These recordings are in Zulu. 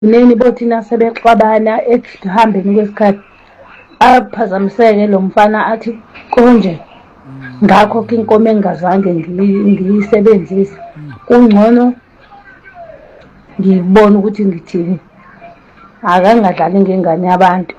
Neni bothina sebexabana ekuhambeni kwesikhathi aphazamiseke lo mfana athi konje ngakho ke inkomo engazange ngiyisebenzise kungcono ngibona ukuthi ngithini akangadlali ngengane yabantu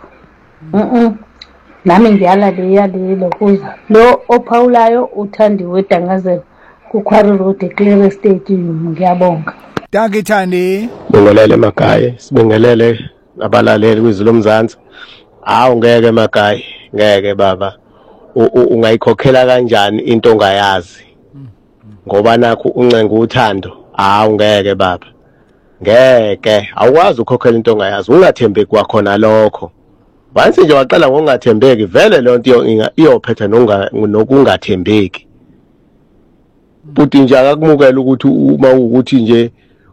nami ngiyalelo kuza lo ophawulayo uthandiwe Dangazelo kuQuarry Road eClear Estate ngiyabonga. Danke Thandi. Sibongelele emakhaya, sibongelele abalaleli kwizwi lomzansi. Hawu ngeke emakhaya, ngeke baba. Ungayikhokhela kanjani into ongayazi? Ngoba nakho uncenga uthando. Hawu ngeke baba. Ngeke, awukwazi ukukhokhela into ongayazi, ungathembeki kwakhona lokho. Once nje waqala ngokungathembeki, vele le nto iyophetha nokungathembeki. Futhi nje akakumukela ukuthi uma ukuthi nje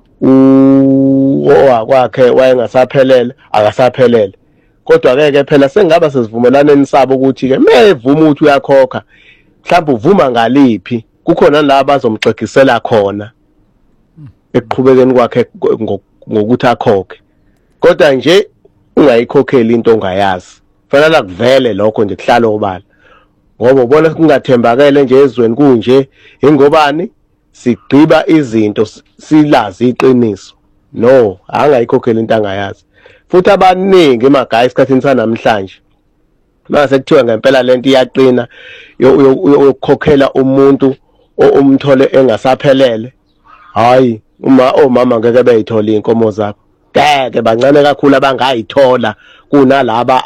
owakwakhe wayengasaphelele akasaphelele kodwa ke phela sengaba sesivumelaneni sabo ukuthi ke mevuma ukuthi uyakhokha mhlawumbe uvuma ngaliphi kukhona la bazomxegisela khona ekuqhubekeni kwakhe ngokuthi akhokhe kodwa nje ungayikhokheli into ongayazi fanele kuvele lokho nje kuhlala obala ngoba ubona kungathembakele nje ezweni kunje ingobani sigqiba izinto silazi iqiniso no angayikhokhela into angayazi futhi abaningi emakhaya esikhathini sanamhlanje mase kuthiwa ngempela lento iyaqina yokukhokhela umuntu umthole engasaphelele hayi omama ngeke beyithola inkomo zabo ngeke bancane kakhulu abangayithola kunalaba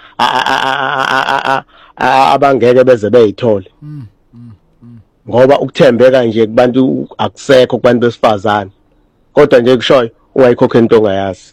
abangeke beze beyithole ngoba ukuthembeka nje kubantu akusekho kubantu besifazane kodwa nje kushoyo ungayikhokhe into ongayazi.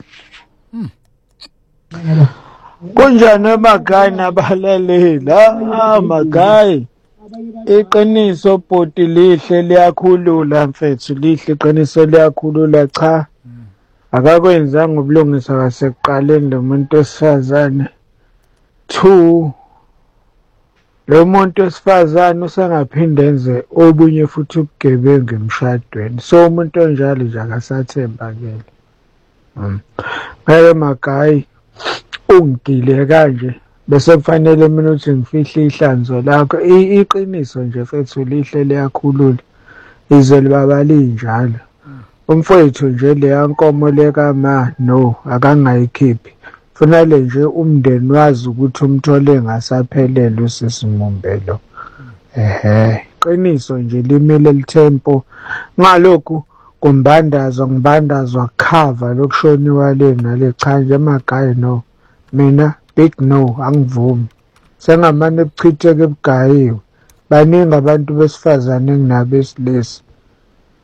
Kunjani emakhaya nabalaleli makhaya iqiniso bhoti lihle liyakhulula mfethu lihle iqiniso liyakhulula cha akakwenzanga ubulungisa kasekuqaleni lo muntu wesifazane 2 lo muntu wesifazane usengaphinde enze obunye futhi ubugebengu emshadweni so umuntu onjalo nje akasathembakele ngeke makhaya ungidile kanje bese kufanele mina uthi ngifihle ihlanzo lakho iqiniso nje fethu lihle liyakhulula izwe libaba linjalo umfowethu nje leya nkomo lekama no akangayikhiphi fanele nje umndeni wazi ukuthi umthole ngasaphelele usisimumbelo qiniso nje limele lithempo ngalokhu ngibandazwa cover lokushoniwa lena lecha nje emakhaya no mina big no angivumi sengamane buchitheke bugayiwe baningi abantu besifazane nginabo besilisa